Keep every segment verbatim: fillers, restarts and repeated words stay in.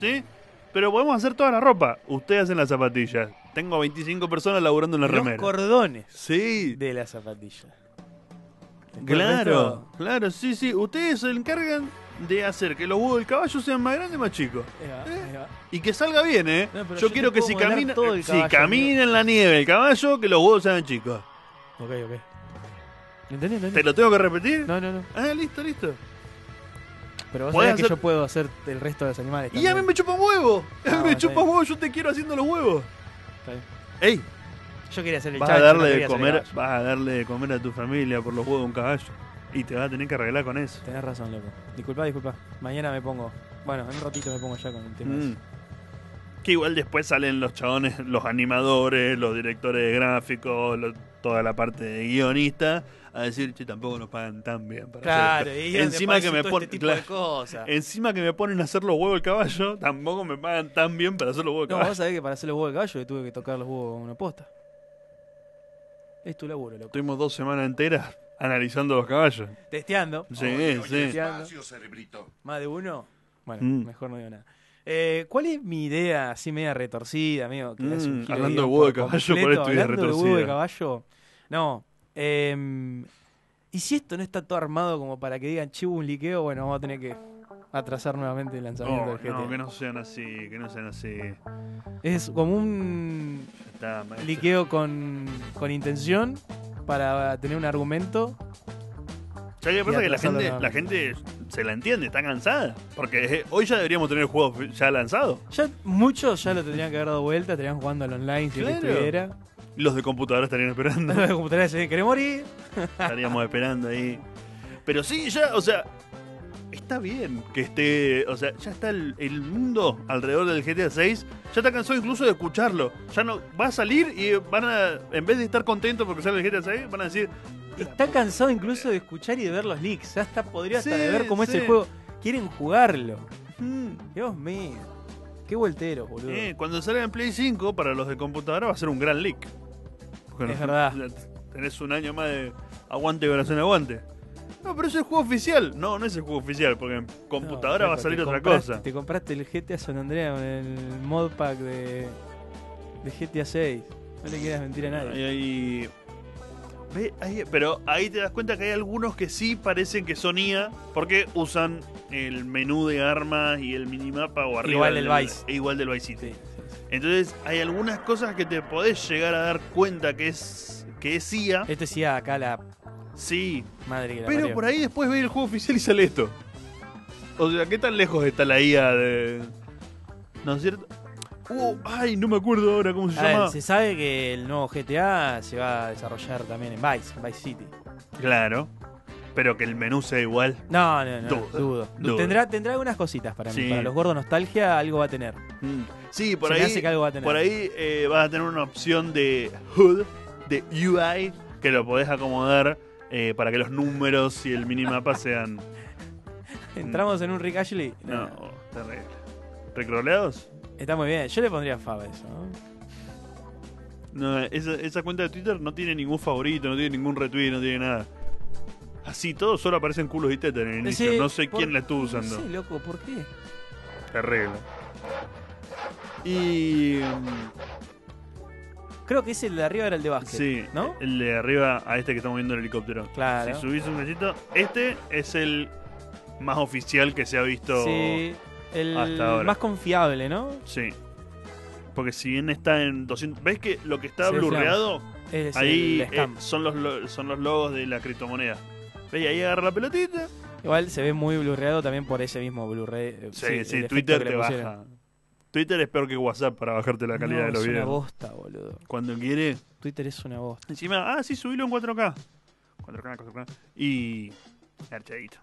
¿sí? Pero podemos hacer toda la ropa. Ustedes hacen las zapatillas. Tengo veinticinco personas laburando en la Los remera. cordones Sí. de la zapatilla. Después Claro, el resto- claro, sí, sí. Ustedes se encargan de hacer que los huevos del caballo sean más grandes y más chicos. Ahí va, ¿Eh? ahí va. Y que salga bien, ¿eh? No, pero yo, yo quiero te que puedo si modelar camina, todo el si caballo, camina en la nieve el caballo, que los huevos sean chicos. Ok, ok. ¿Me entendés? ¿Entendés? ¿Te lo tengo que repetir? No, no, no. Ah, listo, listo. Pero vos Podés sabés que hacer- yo puedo hacer el resto de los animales. Y a mí también. me chupan huevo. A mí Ah, me está chupan bien. huevo, yo te quiero haciendo los huevos. Está bien. Ey, Yo quería hacer el vas chancho, a darle no de quería hacer el comer, caballo. vas a darle de comer a tu familia por los huevos de un caballo. Y te vas a tener que arreglar con eso. Tenés razón, loco. Disculpa, disculpa. Mañana me pongo. Bueno, en un ratito me pongo ya con el tema. Mm. ese. Que igual después salen los chabones, los animadores, los directores de gráficos, lo- toda la parte de guionista, a decir, che, tampoco nos pagan tan bien para Claro, hacer y esto. es Encima donde que me aparece todo ponen, este tipo de cosas. encima que me ponen a hacer los huevos del caballo, tampoco me pagan tan bien para hacer los huevos del No, caballo. vos sabés que para hacer los huevos de caballo le tuve que tocar los huevos a una posta. Es tu laburo, loco. Estuvimos dos semanas enteras analizando los caballos. Testeando. Sí, Oye, sí. despacio, cerebrito. ¿Más de uno? Bueno, Mm. mejor no digo nada. Eh, ¿Cuál es mi idea así media retorcida, amigo? Que le hace un Mm, giro hablando de guión huevo de por caballo, ¿cuál completo, es tu idea hablando de huevo de retorcida? caballo. No. eh, ¿Y si esto no está todo armado como para que digan, chivo, un liqueo? Bueno, vamos a tener que atrasar nuevamente el lanzamiento Oh, del G T A. no, que no sean así, que no sean así. Es como un Ya está, maestro. liqueo con, con intención para tener un argumento. ¿Sabes qué pasa? Y Que la atrasarlo gente, la nuevamente. gente se la entiende, está cansada. Porque eh, hoy ya deberíamos tener el juego ya lanzado. Ya muchos ya lo tendrían que haber dado vuelta, estarían jugando al online si Claro. que estuviera. Los de computadora estarían esperando. Los de computadora se ¿querés morir? Estaríamos esperando ahí. Pero sí, ya, o sea, está bien que esté, o sea, ya está el, el mundo alrededor del G T A seis, ya está cansado incluso de escucharlo. Ya no va a salir y van a, en vez de estar contentos porque sale el G T A seis, van a decir, Está cansado incluso de escuchar y de ver los leaks. Ya hasta podría hasta Sí, de ver cómo sí. es el juego. Quieren jugarlo. "Mm, Dios mío. Qué voltero, boludo. eh, cuando salga en Play cinco para los de computadora va a ser un gran leak. Porque Es no- verdad. Tenés un año más de aguante corazón aguante. No, pero es el juego oficial. No, no es el juego oficial, porque en computadora No, va a flaco, salir te otra compraste- cosa. Te compraste el G T A San Andreas con el modpack de, de G T A seis. No le quieras mentir a Ahí, nadie. ahí- ve, ahí- pero ahí te das cuenta que hay algunos que sí parecen que son I A porque usan el menú de armas y el minimapa o arriba Igual del Vice. e igual del Vice City. Sí, sí, sí. Entonces hay algunas cosas que te podés llegar a dar cuenta que es que es I A. Este sí acá la Sí, madre que la pero parió. por ahí después ve el juego oficial y sale esto. O sea, ¿qué tan lejos está la I A de ¿no es cierto? Uh, ay, no me acuerdo ahora cómo se A ver, llama. se sabe que el nuevo G T A se va a desarrollar también en Vice, en Vice City. Claro. Pero que el menú sea igual. No, no, no, Dudo, dudo. dudo. Tendrá, tendrá algunas cositas para mí. Sí. Para los gordos nostalgia algo va a tener. Mm. Sí, por Se me ahí, hace que algo va a tener. por ahí eh, vas a tener una opción de H U D, de U I, que lo podés acomodar eh, para que los números y el minimapa sean... Entramos en un Rick Ashley. No, terrible. ¿Recroleados? Está muy bien. Yo le pondría Fab a eso, ¿no? No, esa, esa cuenta de Twitter no tiene ningún favorito, no tiene ningún retweet, no tiene nada. Así, todo solo aparecen culos y tetas en el inicio. Sí, no sé por- quién la estuvo usando. No sé, loco, ¿por qué? Terrible. Y... Creo que ese el de arriba era el de básquet. Sí, ¿no? el de arriba a este que estamos viendo en el helicóptero. Claro. Si subís un besito, este es el más oficial que se ha visto. Sí, el hasta ahora. más confiable, ¿no? Sí. Porque si bien está en doscientos... ¿Ves que lo que está Se ve blurreado? Es Ahí el scam. eh, son, los, lo- son los logos de la criptomoneda. ¿Ves? Y ahí agarra la pelotita. Igual se ve muy blurreado también por ese mismo Blu-ray. eh, Sí, el sí, efecto Twitter que le te pusieron. baja. Twitter es peor que WhatsApp para bajarte la calidad No, de los es una videos. bosta, boludo. Cuando quiere... Twitter es una bosta. Encima, ah, sí, subilo en cuatro K. cuatro K, cuatro K. Y... archadito.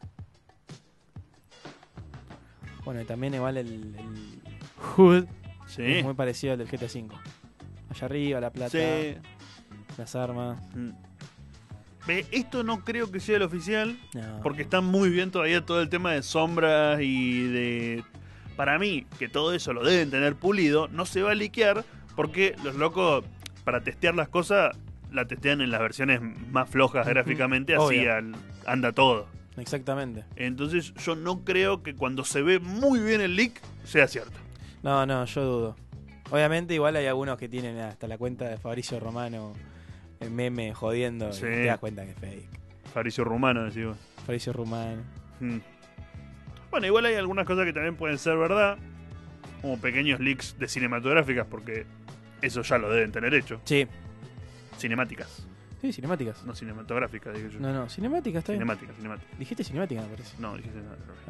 Bueno, y también igual el, el H U D Sí. es muy parecido al del G T A cinco. Allá arriba, la plata, Sí. las armas. Mm. Ve, esto no creo que sea el oficial, No. porque está muy bien todavía todo el tema de sombras y de... Para mí, que todo eso lo deben tener pulido, no se va a liquear, porque los locos, para testear las cosas, la testean en las versiones más flojas Ujú. gráficamente, así Obvio. al- anda todo. Exactamente. Entonces yo no creo que cuando se ve muy bien el leak, sea cierto. No, no, yo dudo. Obviamente igual hay algunos que tienen hasta la cuenta de Fabricio Romano, el meme jodiendo, Sí. y te das cuenta que es fake. Fabricio Rumano, decimos. Fabricio Romano. Hmm. Bueno, igual hay algunas cosas que también pueden ser verdad, como pequeños leaks de cinematográficas, porque eso ya lo deben tener hecho. Sí. Cinemáticas, Sí, cinemáticas. no cinematográficas, digo yo. No, no, cinemáticas, está bien. Cinemáticas, cinemáticas. Dijiste cinemática, me parece. No, dije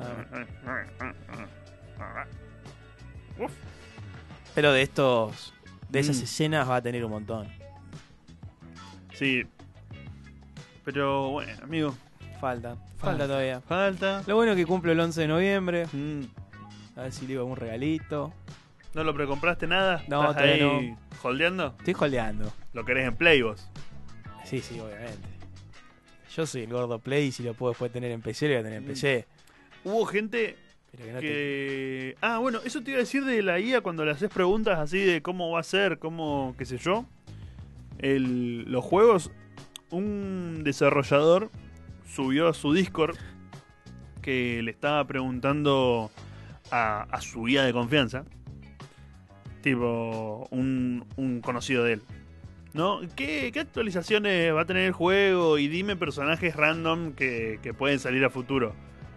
cinemáticas. Uf. Pero de estos, de esas Mm. escenas va a tener un montón. Sí. Pero bueno, amigo. Falta, falta, Falta. todavía. Falta. Lo bueno es que cumple el once de noviembre. Mm. A ver si le digo algún regalito. ¿No lo precompraste nada? No, ¿Estás todavía ahí holdeando? Estoy holdeando. ¿Lo querés en Play vos? Sí, sí, obviamente. Yo soy el gordo Play y si lo puedo después tener en P C, lo voy a tener en P C. Hubo gente Pero que no te... que... Ah, bueno, eso te iba a decir de la I A cuando le haces preguntas así de cómo va a ser, cómo, qué sé yo. El, los juegos, un desarrollador subió a su Discord que le estaba preguntando a, a su guía de confianza, tipo un, un conocido de él, ¿no? ¿Qué, ¿Qué actualizaciones va a tener el juego? Y dime personajes random que, que pueden salir a futuro.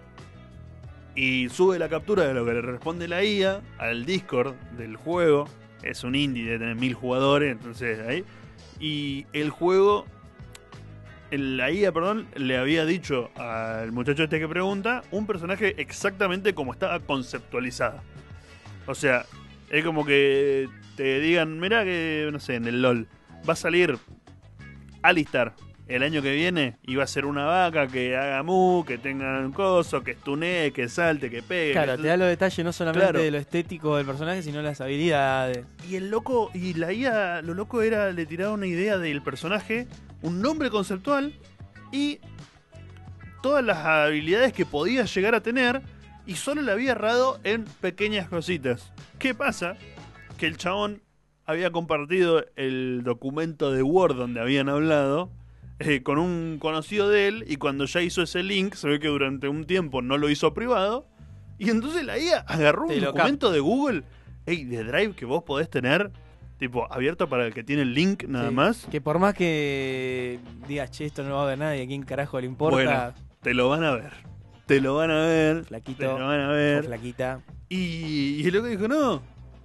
Y sube la captura de lo que le responde la I A al Discord del juego. Es un indie de tener mil jugadores, entonces ahí. Y el juego, el- la I A, perdón, le había dicho al muchacho este que pregunta un personaje exactamente como estaba conceptualizada. O sea, es como que te digan, mirá que, no sé, en el LOL va a salir Alistar el año que viene y va a ser una vaca que haga mu, que tenga un coso, que stunee, que salte, que pegue. Claro, que... te da los detalles no solamente Claro. de lo estético del personaje, sino las habilidades. Y el loco, y la I A, lo loco era, le tiraba una idea del personaje, un nombre conceptual y todas las habilidades que podía llegar a tener, y solo le había errado en pequeñas cositas. ¿Qué pasa? Que el chabón había compartido el documento de Word donde habían hablado eh, con un conocido de él, y cuando ya hizo ese link, se ve que durante un tiempo no lo hizo privado, y entonces la I A agarró Te un lo documento de Google, ey, de Drive que vos podés tener, tipo, abierto para el que tiene el link nada Sí. más. Que por más que digas, che, esto no lo va a ver nadie, ¿a quién carajo le importa? Bueno, te lo van a ver. Te lo van a ver. Flaquito, Te lo van a o ver. flaquita. Y, y el loco dijo, no.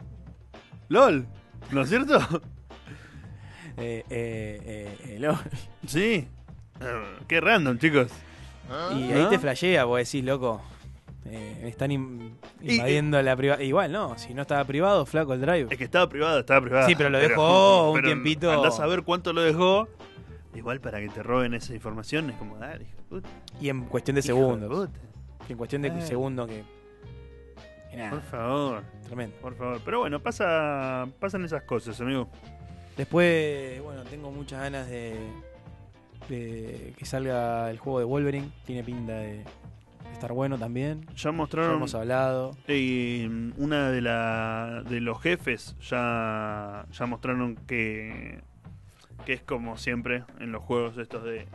LOL. ¿No es cierto? Eh, eh, eh, eh, lo- Sí. Eh, Qué random, chicos. Y ¿No? ahí te flashea, vos decís, loco, eh, me están im- invadiendo la privacidad. Igual, no, si no estaba privado, flaco el drive. Es que estaba privado, estaba privado. Sí, pero lo dejó un tiempito. Andás a ver cuánto lo dejó. Igual para que te roben esa información es como, dale, hijo de puta. Y en cuestión de Hijo de segundos. puta. En cuestión de Ay. segundos que... que nada, Por favor, tremendo. por favor. Pero bueno, pasa, pasan esas cosas, amigo. Después, bueno, tengo muchas ganas de, de que salga el juego de Wolverine. Tiene pinta de estar bueno también. Ya Ya mostraron hemos hablado. eh, una de la de los jefes, ya, ya mostraron que, que es como siempre en los juegos estos de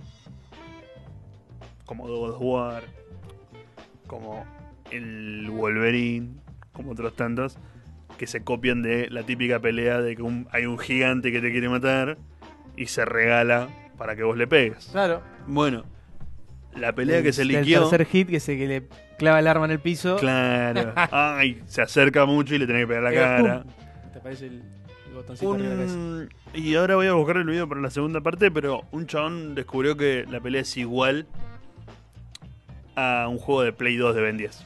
como God of War, como el Wolverine, como otros tantos, que se copian de la típica pelea de que un- hay un gigante que te quiere matar y se regala para que vos le pegues. Claro. Bueno, la pelea que se El liquió. tercer hit que se que le clava el arma en el piso. Claro. Ay, se acerca mucho y le tenés que pegar la Eh, cara. pum. Te aparece el, el botoncito arriba de la cabeza. Un... Y ahora voy a buscar el video para la segunda parte, pero un chabón descubrió que la pelea es igual a un juego de Play dos de Ben diez.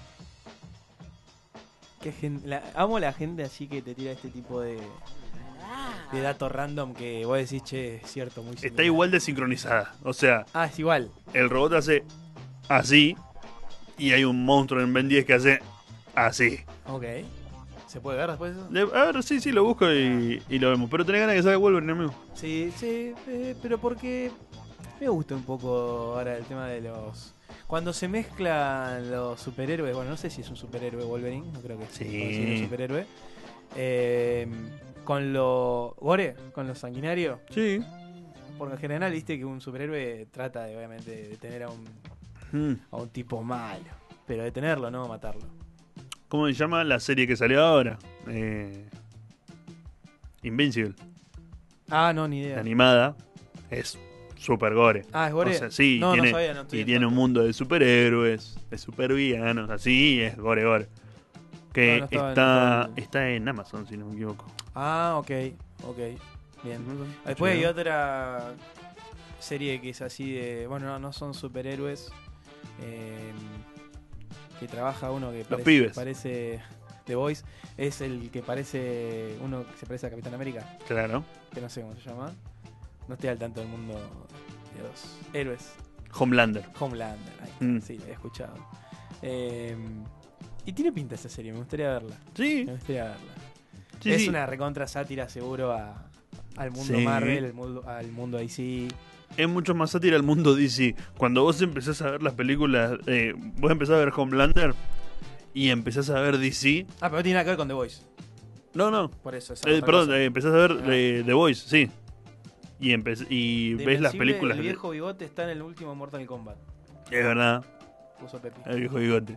Qué gen- la- amo la gente así que te tira este tipo de, de datos random que vos decís, che, es cierto, muy Está similar. igual de sincronizada. O sea, Ah, es igual. el robot hace así y hay un monstruo en Ben diez que hace así. Ok. ¿Se puede ver después eso? De- a ver, sí, sí, lo busco y, y lo vemos. Pero tenés ganas de que salga Wolverine, amigo. Sí, sí, eh, pero porque me gusta un poco ahora el tema de los... Cuando se mezclan los superhéroes, bueno, no sé si es un superhéroe Wolverine, no creo que Sí. sea un superhéroe, eh, con lo gore, con lo sanguinario, Sí. porque en general viste que un superhéroe trata de, obviamente, de tener a un, Mm. a un tipo malo, pero detenerlo, no matarlo. ¿Cómo se llama la serie que salió ahora? Eh, Invincible. Ah, no, ni idea. Animada. Es super gore. Ah, es gore. O sea, sí, no, tiene, no sabía, no estoy y al tiene un tanto. mundo de superhéroes, de supervillanos, así es gore gore. Que No, no estaba- está, no estaba- está en Amazon, si no me equivoco. Ah, ok, ok. Bien. Después hay H B O. otra serie que es así de... Bueno, no, no son superhéroes. eh, que trabaja uno que parece, pibes. parece The Voice. Es el que parece... Uno que se parece a Capitán América. Claro. Que no sé cómo se llama. No estoy al tanto del mundo de los héroes. Homelander. Homelander. Ahí está, Mm. sí, lo he escuchado. Eh, y tiene pinta esa serie, me gustaría verla. Sí, Me gustaría verla. sí, es sí. una recontra sátira seguro a, al mundo Sí. Marvel, al mundo, al mundo D C. Es mucho más sátira al mundo D C. Cuando vos empezás a ver las películas, eh, vos empezás a ver Homelander y empezás a ver D C. Ah, pero no tiene nada que ver con The Voice. No, no. Por eso es Eh, otra perdón, cosa. eh, empezás a ver Ah. eh, The Voice, sí. Y, empe- y De ves las Invencible, películas. El de- viejo bigote está en el último Mortal Kombat. Es verdad, Puso Pepi. el viejo bigote.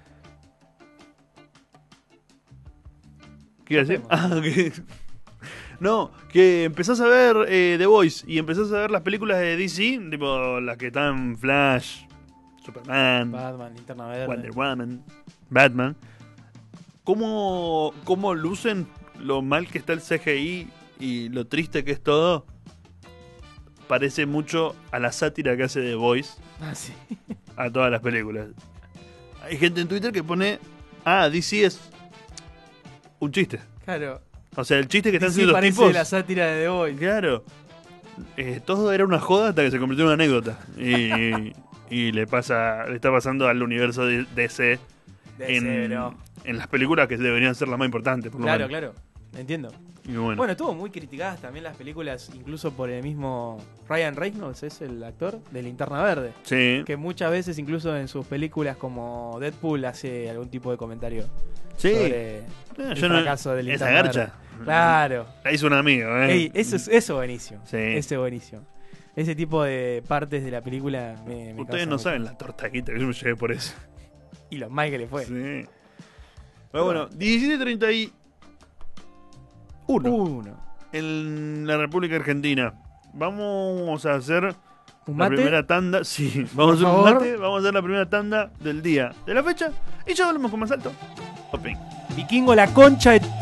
¿Qué iba a decir? Ah, que... No, que empezás a ver eh, The Voice y empezás a ver las películas de D C, tipo las que están Flash, Superman, Batman, Linterna Verde. Wonder Woman, Batman. ¿Cómo, ¿Cómo lucen lo mal que está el C G I y lo triste que es todo? Parece mucho a la sátira que hace The Voice Ah, sí. a todas las películas. Hay gente en Twitter que pone, ah, D C es un chiste. Claro. O sea, el chiste que están D C haciendo los parece tipos... la sátira de The Voice. Claro. Eh, todo era una joda hasta que se convirtió en una anécdota. Y, y le pasa le está pasando al universo de D C D C, en, bro. en las películas que deberían ser las más importantes. Por lo Claro, menos. claro. Entiendo. Y bueno, Bueno, estuvo muy criticadas también las películas, incluso por el mismo Ryan Reynolds, es el actor de Linterna Verde. sí. Que muchas veces, incluso en sus películas como Deadpool, hace algún tipo de comentario Sí. sobre Eh, el yo no- fracaso de esa Linterna garcha. Verde. Claro. La hizo un amigo, ¿eh? Ey, eso es eso buenísimo. Sí. Ese buenísimo. Ese tipo de partes de la película me, me Ustedes causa no mucho. saben la tortaquita que yo me llevé por eso. Y lo mal que le fue. Sí. Pero bueno, diecisiete treinta y uno Uno. en la República Argentina. Vamos a hacer ¿Un la mate? primera tanda. Sí, vamos a hacer Por un favor. mate. Vamos a hacer la primera tanda del día de la fecha. Y ya volvemos con más alto. Hopping. Vikingo, la concha de...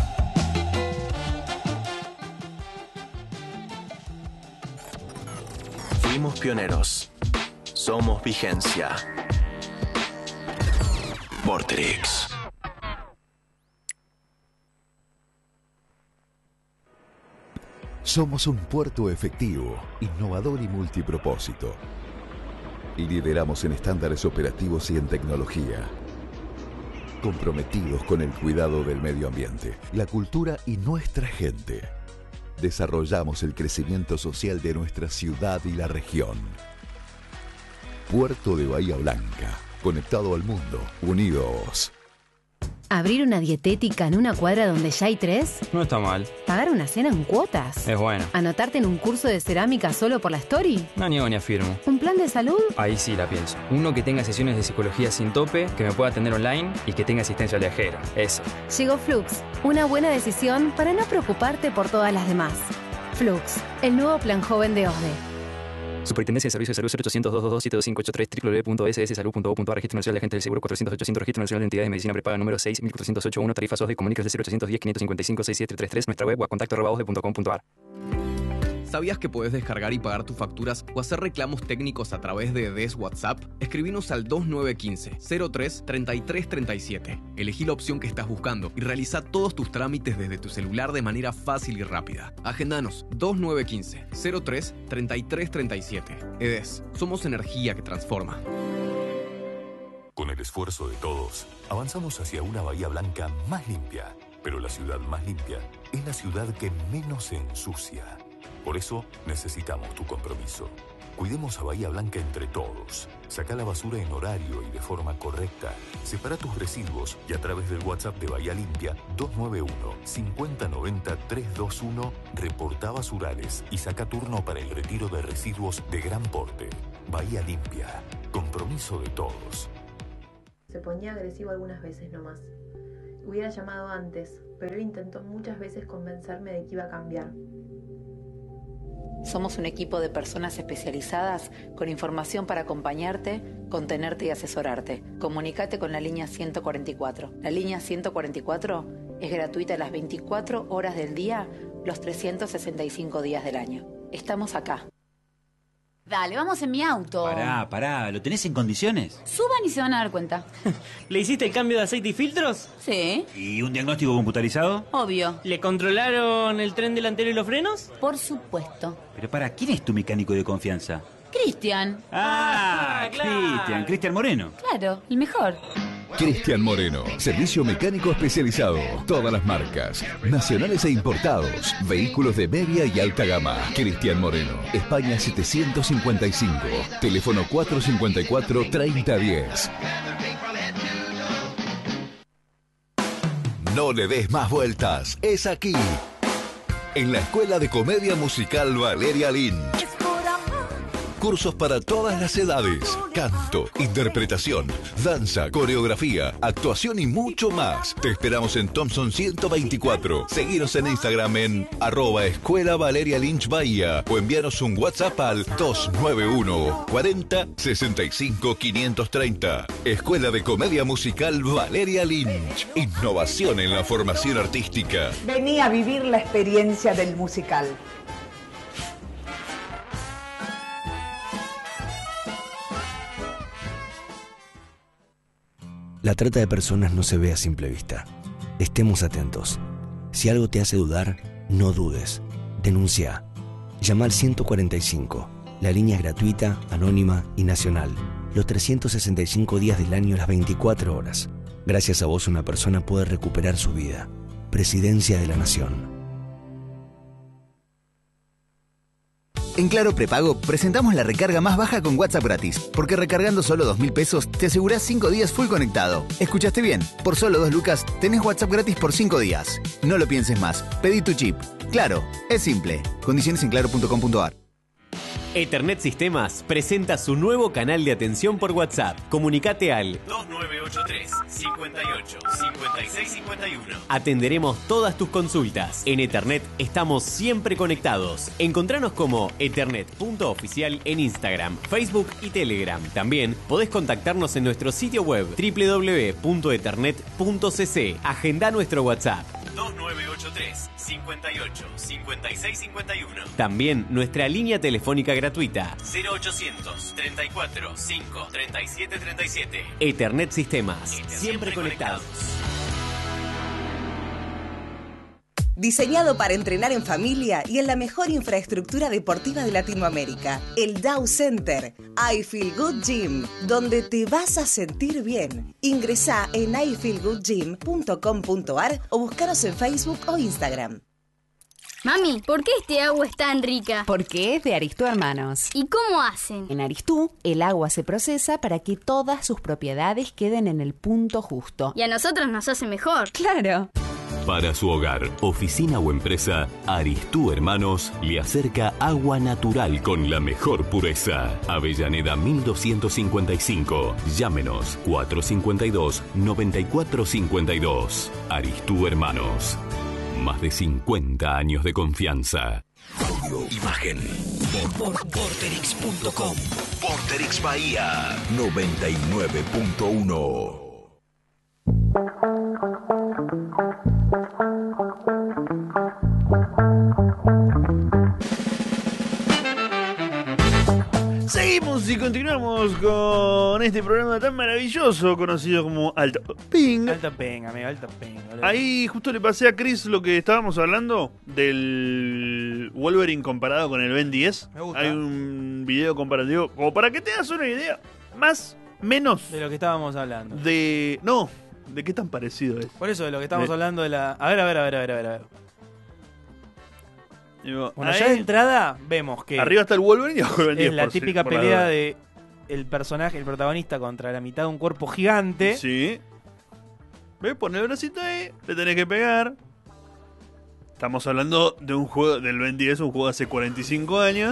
Fuimos pioneros. Somos vigencia. Vortrix. Somos un puerto efectivo, innovador y multipropósito. Lideramos en estándares operativos y en tecnología. Comprometidos con el cuidado del medio ambiente, la cultura y nuestra gente. Desarrollamos el crecimiento social de nuestra ciudad y la región. Puerto de Bahía Blanca, conectado al mundo, unidos. ¿Abrir una dietética en una cuadra donde ya hay tres? No está mal, ¿Pagar una cena en cuotas? es bueno. ¿Anotarte en un curso de cerámica solo por la story? No niego ni afirmo. ¿Un plan de salud? Ahí sí la pienso. Uno que tenga sesiones de psicología sin tope, que me pueda atender online y que tenga asistencia al viajero. Ese. Llegó Flux, una buena decisión para no preocuparte por todas las demás. Flux, el nuevo plan joven de O S D E. Superintendencia de Servicios de Salud cero ochocientos, doscientos veintidós, siete dos cinco ocho tres, w w w punto s s salud punto gov punto a r, Registro Nacional de Agentes del Seguro cuatrocientos ochocientos, Registro Nacional de Entidades de Medicina Prepaga número seis mil cuatrocientos ochenta y uno, tarifas O S D E, comuníquese de cero ochocientos diez, quinientos cincuenta y cinco, sesenta y siete treinta y tres, nuestra web o a contacto arroba osde punto com punto a r. ¿Sabías que podés descargar y pagar tus facturas o hacer reclamos técnicos a través de D E S WhatsApp? Escribinos al dos nueve uno cinco, cero tres, treinta y tres treinta y siete. Elegí la opción que estás buscando y realiza todos tus trámites desde tu celular de manera fácil y rápida. Agendanos dos nueve uno cinco, cero tres, treinta y tres treinta y siete. E D E S, somos energía que transforma. Con el esfuerzo de todos, avanzamos hacia una Bahía Blanca más limpia. Pero la ciudad más limpia es la ciudad que menos se ensucia. Por eso necesitamos tu compromiso. Cuidemos a Bahía Blanca entre todos. Saca la basura en horario y de forma correcta. Separa tus residuos y a través del WhatsApp de Bahía Limpia dos nueve uno, cinco cero nueve cero, tres dos uno reporta basurales y saca turno para el retiro de residuos de gran porte. Bahía Limpia. Compromiso de todos. Se ponía agresivo algunas veces nomás. Hubiera llamado antes, pero él intentó muchas veces convencerme de que iba a cambiar. Somos un equipo de personas especializadas con información para acompañarte, contenerte y asesorarte. Comunícate con la línea ciento cuarenta y cuatro. La línea ciento cuarenta y cuatro es gratuita las veinticuatro horas del día, los trescientos sesenta y cinco días del año. Estamos acá. Dale, vamos en mi auto. Pará, pará, ¿lo tenés en condiciones? Suban y se van a dar cuenta. ¿Le hiciste el cambio de aceite y filtros? Sí. ¿Y un diagnóstico computarizado? Obvio. ¿Le controlaron el tren delantero y los frenos? Por supuesto. Pero para, ¿quién es tu mecánico de confianza? Cristian. Ah, Ah, claro. Cristian, Cristian Moreno. Claro, el mejor. Cristian Moreno, servicio mecánico especializado, todas las marcas, nacionales e importados, vehículos de media y alta gama. Cristian Moreno, España setecientos cincuenta y cinco, teléfono cuatrocientos cincuenta y cuatro, treinta diez. No le des más vueltas, es aquí, en la Escuela de Comedia Musical Valeria Lynch. Cursos para todas las edades, canto, interpretación, danza, coreografía, actuación y mucho más. Te esperamos en Thompson ciento veinticuatro. Seguinos en Instagram en arroba Escuela Valeria Lynch Bahía o envíanos un WhatsApp al dos nueve uno, cuarenta, sesenta y cinco, quinientos treinta. Escuela de Comedia Musical Valeria Lynch. Innovación en la formación artística. Vení a vivir la experiencia del musical. La trata de personas no se ve a simple vista. Estemos atentos. Si algo te hace dudar, no dudes. Denuncia. Llama al ciento cuarenta y cinco. La línea es gratuita, anónima y nacional. Los trescientos sesenta y cinco días del año, las veinticuatro horas. Gracias a vos una persona puede recuperar su vida. Presidencia de la Nación. En Claro Prepago presentamos la recarga más baja con WhatsApp gratis, porque recargando solo dos mil pesos te asegurás cinco días full conectado. ¿Escuchaste bien? Por solo dos lucas tenés WhatsApp gratis por cinco días. No lo pienses más, pedí tu chip. Claro, es simple. Condiciones en claro punto com punto a r. Ethernet Sistemas presenta su nuevo canal de atención por WhatsApp. Comunicate al dos nueve ocho tres, cinco ocho, cinco seis cinco uno. Atenderemos todas tus consultas. En Ethernet estamos siempre conectados. Encontranos como ethernet punto oficial en Instagram, Facebook y Telegram. También podés contactarnos en nuestro sitio web doble u doble u doble u punto ethernet punto c c. Agenda nuestro WhatsApp dos nueve ocho tres, cinco ocho, cinco seis cinco uno. También nuestra línea telefónica gratuita cero ochocientos, treinta y cuatro, cinco, treinta y siete, treinta y siete. Ethernet Sistemas, siempre, siempre conectados. Diseñado para entrenar en familia y en la mejor infraestructura deportiva de Latinoamérica, el Dow Center, I Feel Good Gym, donde te vas a sentir bien. Ingresá en i feel good gym punto com punto a r o búscanos en Facebook o Instagram. Mami, ¿por qué este agua es tan rica? Porque es de Aristú Hermanos. ¿Y cómo hacen? En Aristú, el agua se procesa para que todas sus propiedades queden en el punto justo. Y a nosotros nos hace mejor. Claro. Para su hogar, oficina o empresa, Aristú Hermanos le acerca agua natural con la mejor pureza. Avellaneda mil doscientos cincuenta y cinco. Llámenos cuatrocientos cincuenta y dos, noventa y cuatro cincuenta y dos. Aristú Hermanos. Más de cincuenta años de confianza. Audio, imagen. Por Porterix punto com. Porterix Bahía noventa y nueve punto uno. Seguimos y continuamos con este programa tan maravilloso conocido como Alta Ping. Alta Ping, amigo, Alta Ping. Boludo. Ahí justo le pasé a Chris lo que estábamos hablando del Wolverine comparado con el Ben diez. Me gusta. Hay un video comparativo como para que te das una idea más, menos De lo que estábamos hablando. de... No, de qué tan parecido es. Por eso, de lo que estábamos De- hablando de la... A ver, a ver, a ver, a ver, a ver. a ver. Digo, Bueno, ahí, ya de entrada vemos que... arriba está el Wolverine y abajo el Ben diez. es la por si- típica por la pelea duda. de el personaje, el protagonista contra la mitad de un cuerpo gigante. Sí. ¿Ves? Pone el bracito ahí, le tenés que pegar. Estamos hablando de un juego del Ben diez, un juego de hace cuarenta y cinco años.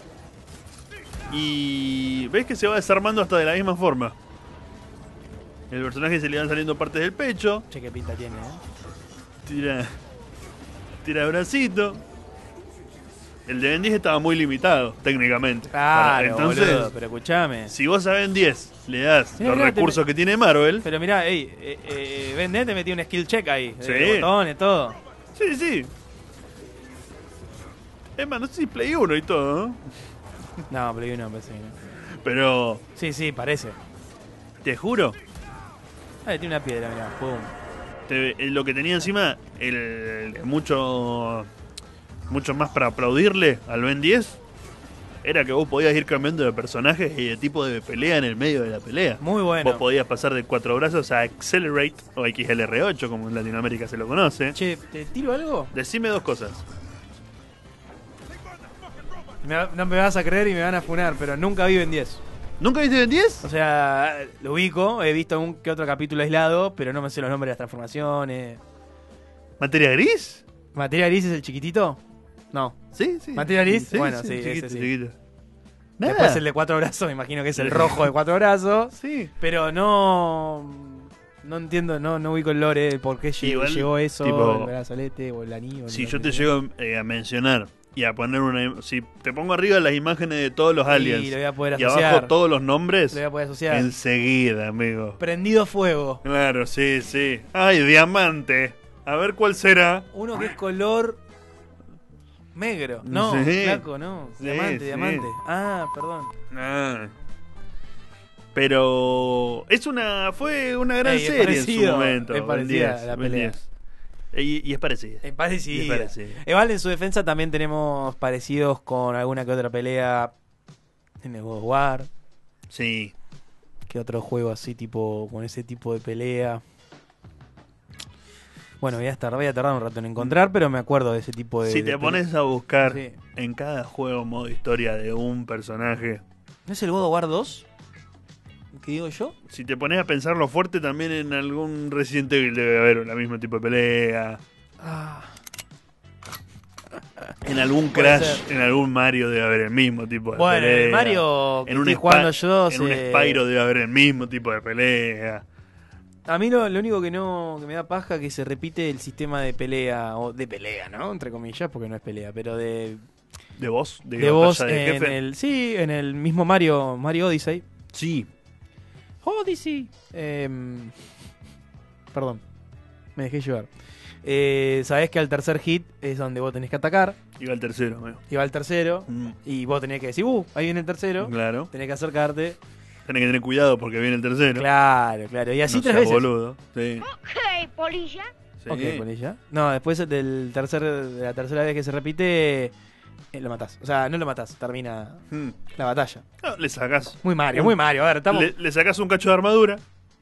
Y ves que se va desarmando hasta de la misma forma. El personaje se le van saliendo partes del pecho. Che, qué pinta tiene, ¿eh? Tira. Tira bracito. El de Ben diez estaba muy limitado, técnicamente. Claro, Entonces, boludo, pero escuchame. si vos a Ben diez le das Mirá, los mirá, recursos te- que tiene Marvel. Pero mirá, ey, eh, eh, Ben diez te metió un skill check ahí. Sí. De botones, todo. Sí, sí. Es más, no sé si Play uno y todo, ¿no? No, Play uno parece que no. Pero, Sí, sí, parece. te juro, Ah, tiene una piedra, mirá. Pum. te- lo que tenía encima, el, mucho, mucho más para aplaudirle al Ben diez, era que vos podías ir cambiando de personajes y de tipo de pelea en el medio de la pelea. Muy bueno. Vos podías pasar de cuatro brazos a Accelerate o X L R ocho, como en Latinoamérica se lo conoce. Che, ¿te tiro algo? Decime dos cosas. Me va- no me vas a creer y me van a funar, pero nunca vi Ben diez. ¿Nunca viste Ben diez? O sea, lo ubico, he visto un que otro capítulo aislado, pero no me sé los nombres de las transformaciones. ¿Materia gris? ¿Materia gris es el chiquitito? No. Sí, sí. ¿Materia gris? Sí, bueno, sí, sí, chiquito, ese sí. chiquito. Nada. Después el de cuatro brazos, me imagino que es el rojo de cuatro brazos. Sí. Pero no... No entiendo, no, no ubico el lore, el por qué llegó, Igual, llegó eso, tipo, el brazalete o el anillo. Si no yo sé te qué. llego eh, a mencionar y a poner una... im- Si te pongo arriba las imágenes de todos los Sí, aliens lo voy a poder y asociar. abajo todos los nombres, Lo voy a poder asociar. enseguida, amigo. Prendido fuego. Claro, sí, sí. Ay, diamante. A ver cuál será. Uno que es color... Negro. No, Sí. flaco, no. Sí, Diamante, sí. diamante. Ah, perdón. Ah. Pero es una fue una gran Ey, es serie en su parecido, momento. es Ben parecida diez, la Ben pelea. diez. Y, y es parecida. Es parecida. Y es parecida. Igual en su defensa también tenemos parecidos con alguna que otra pelea en el God of War. Sí. Que otro juego así tipo con ese tipo de pelea. Bueno, voy a estar, voy a tardar un rato en encontrar, pero me acuerdo de ese tipo de. Si de te pele- pones a buscar Sí. en cada juego modo historia de un personaje, ¿No es el God of War dos? ¿Qué digo yo? si te pones a pensarlo fuerte, también en algún Resident Evil debe haber la mismo tipo de pelea. Ah. En algún Puede Crash, ser. en algún Mario debe haber el mismo tipo de Bueno, pelea. el Mario que en un estoy Spa- jugando yo En un se- Spyro debe haber el mismo tipo de pelea. A mí lo, lo único que no que me da paja es que se repite el sistema de pelea, o de pelea, ¿no? Entre comillas, porque no es pelea, pero de, ¿De voz? ¿De, de voz batalla de en jefe? el, sí, en el mismo Mario, Mario Odyssey. Sí. Odyssey. Em, perdón, me dejé llevar. Eh, Sabés que al tercer hit es donde vos tenés que atacar. Iba el tercero, amigo. Y va el tercero. Mm. Y vos tenés que decir, uh, ahí viene el tercero. Claro. Tenés que acercarte. Tenés que tener cuidado porque viene el tercero. Claro, claro. Y así No tres seas veces. boludo. Sí. Ok, polilla. Sí. Ok, polilla. No, después del tercer, de la tercera vez que se repite, eh, lo matás. O sea, no lo matás, termina Hmm. la batalla. No, le sacás. Muy Mario, un- muy Mario. A ver, estamos. Le, le sacás un cacho de armadura.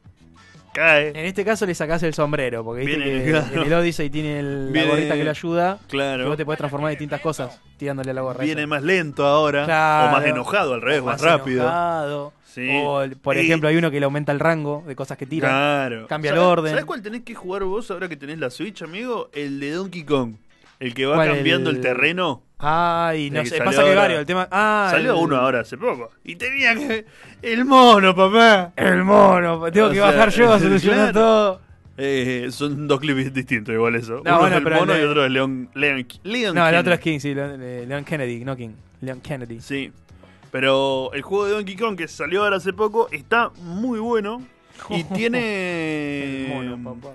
Cae. En este caso le sacás el sombrero, porque viste Viene, que claro. en el Odyssey tiene el- la Viene- gorrita que le ayuda. Claro. Y vos te podés transformar en distintas cosas tirándole a la gorra. Viene esa. más lento ahora. Claro. O más enojado, al revés, O más, rápido. enojado. Sí. O, el- por Y- ejemplo, hay uno que le aumenta el rango de cosas que tira. Claro. Cambia el ¿Sabés- orden. ¿Sabés cuál tenés que jugar vos ahora que tenés la Switch, amigo? El de Donkey Kong. El que va ¿Cuál, cambiando el, el- terreno. Ay, no El que sé. salió Pasa que ahora. varios. El tema. Ah, Salió el- uno ahora hace poco. Y tenía que. El mono, papá. El mono. Tengo O que sea, bajar yo a solucionar claro. todo. Eh, son dos clips distintos, igual eso. No, Uno bueno, es el pero el mono de- y otro es Leon. Leon, Leon No, el King. otro es King, sí. Leon, eh, Leon Kennedy, no King. Leon Kennedy. Sí. Pero el juego de Donkey Kong que salió ahora hace poco está muy bueno. Y tiene. El mono, papá.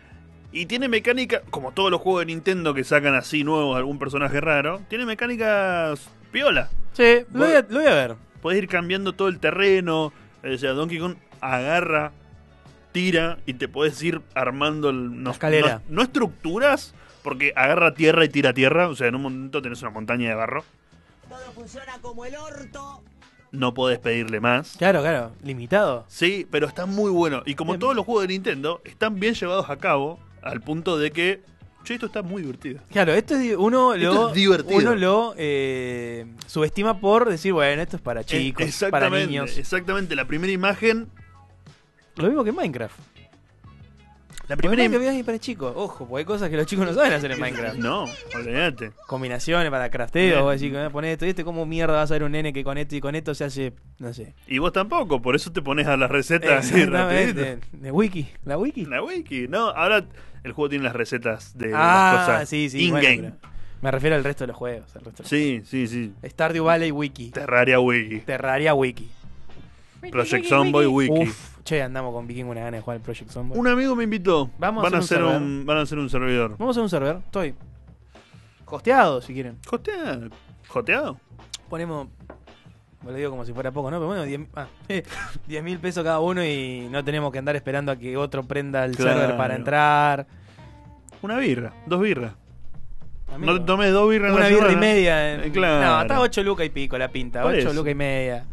Y tiene mecánica, como todos los juegos de Nintendo que sacan así nuevos, algún personaje raro, tiene mecánicas piola. Sí, lo voy, a, lo voy a ver. Podés ir cambiando todo el terreno. O sea, Donkey Kong agarra, tira y te podés ir armando el, no, escalera. No, no estructuras, porque agarra tierra y tira tierra. O sea, en un momento tenés una montaña de barro. Todo funciona como el orto. No podés pedirle más. Claro, claro. Limitado. Sí, pero está muy bueno. Y como Bien. todos los juegos de Nintendo, están bien llevados a cabo al punto de que, che, esto está muy divertido. Claro, esto es di- uno Esto lo es divertido. uno lo eh, subestima por decir, bueno, esto es para chicos, Eh, para exactamente, niños. Exactamente, la primera imagen. Lo mismo que Minecraft. La Primero primera que veas y para chicos. Ojo, porque hay cosas que los chicos no saben hacer en Minecraft. No, olvídate. Combinaciones para crafteo, vos decís, poner esto y este, ¿cómo mierda vas a ver un nene que con esto y con esto se hace, no sé? Y vos tampoco, por eso te pones a las recetas así rapidito. De, de wiki, la wiki. La wiki, no, ahora el juego tiene las recetas de ah, las cosas sí, sí, in-game. bueno, me refiero al resto de los juegos. Al resto de los sí, sí, sí. Stardew Valley wiki. Terraria wiki. Terraria wiki. Project Zomboy wiki. Uf, che, andamos con Viking una gana de jugar al Project Zomboy. Un amigo me invitó. Vamos van a a hacer hacer un un, server. van a hacer un servidor. Vamos a hacer un server, estoy. Hosteado, si quieren. ¿Hosteado? ¿Hosteado? Ponemos, me lo digo como si fuera poco, ¿no? Pero bueno, diez mil pesos cada uno y no tenemos que andar esperando a que otro prenda el Claro. server para entrar. Una birra, dos birras. Amigo, No te tomes dos birras en una la birra y semana. media. En... Eh, claro. No, está ocho lucas y pico la pinta. Por ocho eso. lucas y media.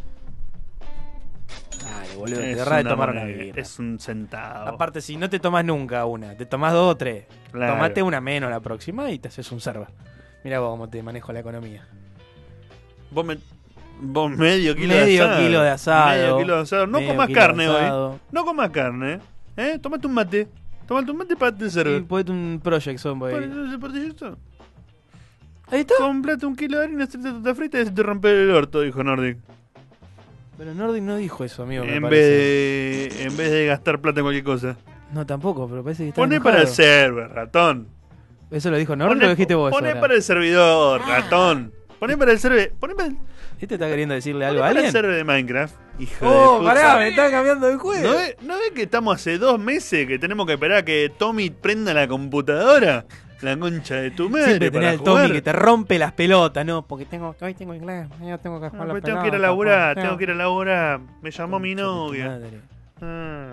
Dale, boludo, te Es dejarás de una tomar una moneda, birra. Es un centavo. Aparte, si no te tomas nunca una, te tomás dos o tres. Claro. Tomate una menos la próxima y te haces un server. Mira vos cómo te manejo la economía. Vos, me, vos medio kilo Medio de asado. kilo de asado. Medio kilo de asado. No Medio comas kilo de carne asado. hoy. No comas carne. ¿Eh? Tómate un mate. Tómate un mate para te server. Y ponete un Project Zomboy. ¿Por- por eso? Ahí está. Comprate un kilo de harina, hacete torta frita y se te rompe el orto, dijo Nordic. Pero Nordic no dijo eso, amigo. me En parece. vez, de, en vez de gastar plata en cualquier cosa. No, tampoco, pero parece que está Poné enojado. para el server, ratón. ¿Eso lo dijo Nordic o Poné, lo dijiste vos? poné ahora? para el servidor, ratón. Poné para el server. Poné para el, ¿Este está queriendo decirle poné algo a para el alguien? server de Minecraft. Hijo Oh, de puta. pará, me está cambiando de juego. ¿No ves no ve que estamos hace dos meses que tenemos que esperar a que Tommy prenda la computadora? La concha de tu madre. Siempre para tenés el jugar. Tommy que te rompe las pelotas, ¿no? Porque tengo, hoy tengo inglés, mañana tengo que No, jugar las pues tengo que ir a pelotas, laburar, pues, tengo que ir a laburar. Me llamó mi Concha de tu novia. madre. Ah,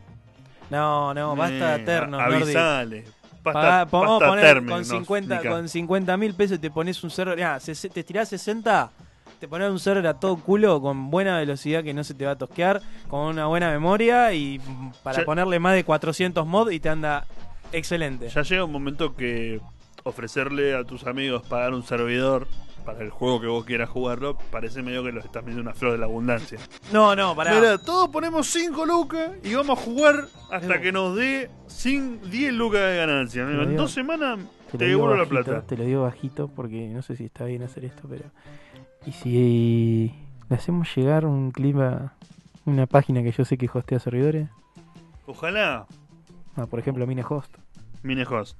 No, no, basta eh, eterno, a- Avisale. Pasta, Pagá, po- vamos a pasta poner término, con no, cincuenta explica. con cincuenta mil pesos y te pones un server. Mirá, se- se- te tirás sesenta, te pones un server a todo culo con buena velocidad que no se te va a tosquear, con una buena memoria y mm, para Ya- ponerle más de cuatrocientos mods y te anda excelente. Ya llega un momento que ofrecerle a tus amigos pagar un servidor para el juego que vos quieras jugarlo parece medio que los estás metiendo una flor de la abundancia. No, no, pará. Mira, todos ponemos cinco lucas y vamos a jugar hasta que nos dé cin- diez lucas de ganancia. amigo. lo En digo- dos semanas Te te lo digo devuelvo la bajito, plata. Te lo digo bajito porque no sé si está bien hacer esto, pero... ¿Y si le hacemos llegar un clip a una página que yo sé que hostea servidores? Ojalá. Ah, por ejemplo, Minehost. Minehost.